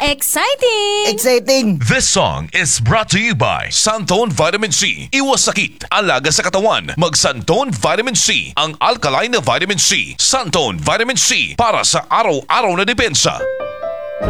Exciting! Exciting! This song is brought to you by Santone Vitamin C. Iwas sakit, alaga sa katawan. Mag Santone Vitamin C, ang alkaline na vitamin C. Santone Vitamin C para sa araw-araw na depensa.